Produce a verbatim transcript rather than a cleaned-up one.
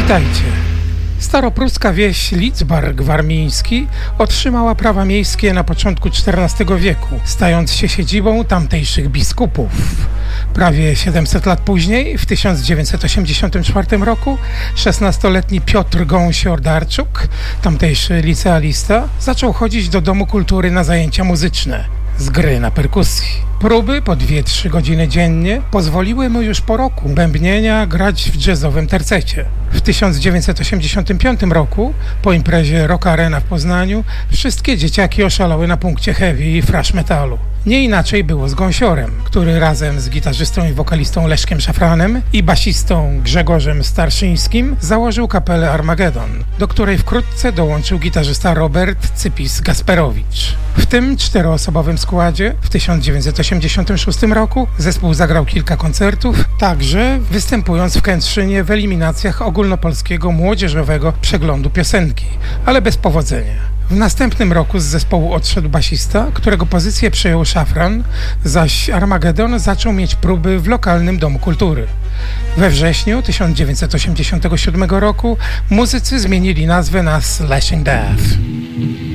Witajcie. Staropruska wieś Lidzbark Warmiński otrzymała prawa miejskie na początku czternastego wieku, stając się siedzibą tamtejszych biskupów. Prawie siedemset lat później, w tysiąc dziewięćset osiemdziesiątym czwartym roku, szesnastoletni Piotr Gąsior-Darczuk, tamtejszy licealista, zaczął chodzić do Domu Kultury na zajęcia muzyczne z gry na perkusji. Próby po dwie trzy godziny dziennie pozwoliły mu już po roku bębnienia grać w jazzowym tercecie. W tysiąc dziewięćset osiemdziesiątym piątym roku, po imprezie Rock Arena w Poznaniu, wszystkie dzieciaki oszalały na punkcie heavy i thrash metalu. Nie inaczej było z Gąsiorem, który razem z gitarzystą i wokalistą Leszkiem Szafranem i basistą Grzegorzem Starszyńskim założył kapelę Armagedon, do której wkrótce dołączył gitarzysta Robert Cypis-Gasperowicz. W tym czteroosobowym składzie w tysiąc dziewięćset osiemdziesiątym szóstym roku zespół zagrał kilka koncertów, także występując w Kętrzynie w eliminacjach ogólnopolskiego młodzieżowego przeglądu piosenki, ale bez powodzenia. W następnym roku z zespołu odszedł basista, którego pozycję przejął Szafran, zaś Armagedon zaczął mieć próby w lokalnym Domu Kultury. We wrześniu tysiąc dziewięćset osiemdziesiątego siódmego roku muzycy zmienili nazwę na Slashing Death.